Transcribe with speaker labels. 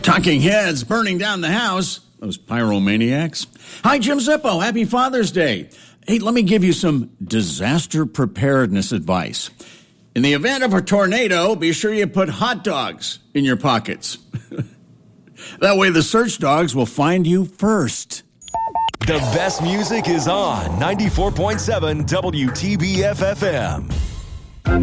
Speaker 1: Talking heads burning down the house. Those pyromaniacs. Hi, Jim Zippo. Happy Father's Day. Hey, let me give you some disaster preparedness advice. In the event of a tornado, be sure you put hot dogs in your pockets. That way the search dogs will find you first.
Speaker 2: The best music is on 94.7 WTBF FM.